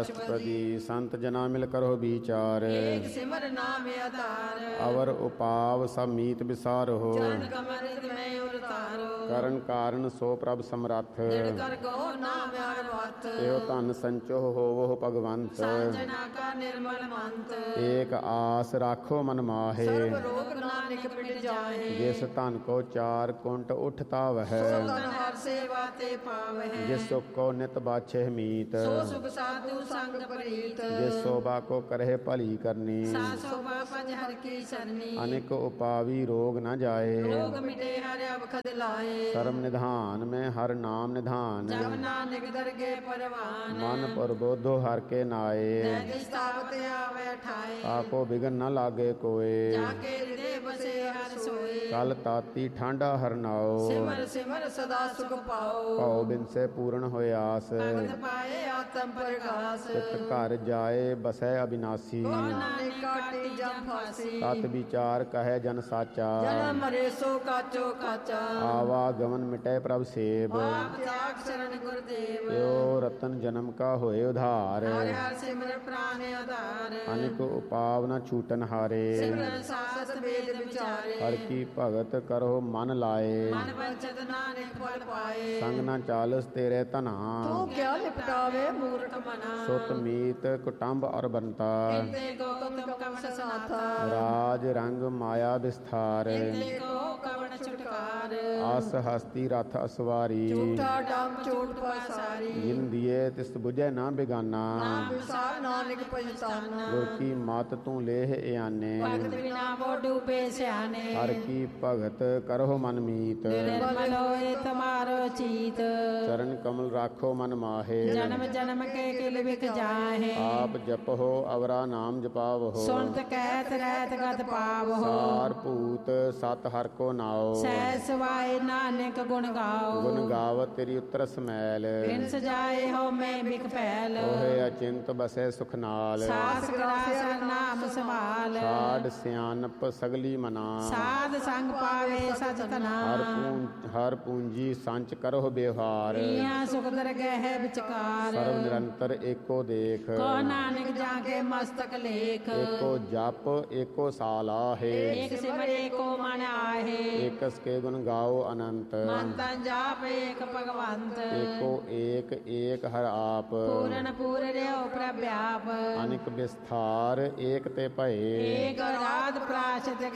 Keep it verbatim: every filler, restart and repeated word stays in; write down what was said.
अष्टपदी संत जना मिल करो विचार एक सिमर नाम आधार अवर उपाव सब मीत विसार हो चरण कमर में उतारो करण कारण सो प्रभ समरथ दृढ़ कर गो नाम आगवत एहो धन संचो होवो भगवंत सांजना का निर्मल मंत एक आस राखो मन माहे सर्व रोग नानक मिट जाहे जिस धन को चार कुंट उठता वह सो तन हर सेवा ते पावै जिस सुख को नित बाछे मीत सो सुख साधु संग प्रीत जिस शोभा को करहे भली करनी सा शोभा पज हर की सरनी अनेक उपावी रोग न जाए रोग मिटे हर अवखद लाए सर्व निधान में हर नाम निधान जब नानक दरगे परवान मन प्रबोधो हर के नाए स्थावत आवे ठाए आपो बिघन न लागे कोय जाके हृदय बसे हर सोए कल ताती ठंडा हर नाओ सिमर सिमर सदा सुख पाओ भाव बिन से पूर्ण होय आस भगत पाए आत्म प्रकाश चित घर जाए बसै अविनाशी को नानक काटे जम फांसी तत विचार कहे जन साचा जन्म मरे सो काचो काचा आवागमन मिटै प्रभ सेब आप त्याग शरण गुरुदेव यो रतन जन्म का होए उधार हर हर सिमर प्राण आधार अनेक उपाव न छूटन हारे सिमरन सास वेद विचारे हर की भगत करो मन लाए मन वंचत नानक फल पाए संग न चालस तेरे तना तू क्या लिपटावे मूर्ख मना सुत मीत कुटुंब और बनता इनते गौतम कवन सनाथा राज रंग माया विस्तार इनते को कवन छुटकार आस हस्ती रथ असवारी झूठा डाम चोट पासारी जिन दिए तिस बुझे ना बिगाना नाम विसार नानक पहचाना गुर की मात तू लेह आने भगत बिना वो डूबे स्याने हर की भगत करो मन मीत निर्मल होए तुम्हारो चीत चरण कमल राखो मन माहे जन्म जन्म के किल बिक जाहे आप जपहो अवरा नाम जपावहो सुनत कहत रहत गत पावहो सार भूत सत हर को नाओ सह सवाए नानक गुण गाओ गुण गावत तेरी उतर समैल बिन सजाए हो मैं बिक पैल ओहे अचिंत बसे सुख नाल सास ग्रासर नाम संभाल छाड़ सियानप सगली मना साध संग पावे सचतना हर पूं हर पूंजी संच करो व्यवहार इहाँ सुख दरगह है विचकार सर्व निरंतर एको देख को नानक जाके मस्तक लेख एको जप एको साला है एक सिमर एको मन आहे एकस के गुण गाओ अनंत मन तन जाप एक भगवंत एको एक एक हर आप पूर्ण पूर्ण रे प्रव्याप अनिक विस्तार एक ते भये एक रात प्राशत